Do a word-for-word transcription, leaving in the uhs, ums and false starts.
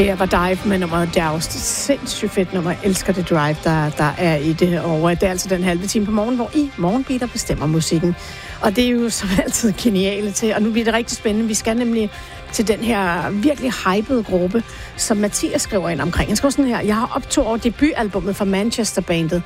Det var Dive med nummeret Doused. Sindssygt fedt nummer. Jeg elsker det drive, der, der er i det. Og det er altså den halve time på morgen, hvor I Morgenbeater bestemmer musikken. Og det er jo som altid geniale til. Og nu bliver det rigtig spændende. Vi skal nemlig til den her virkelig hypede gruppe, som Mathias skriver ind omkring. Han skriver sådan her: jeg har optog over debutalbummet fra Manchester-bandet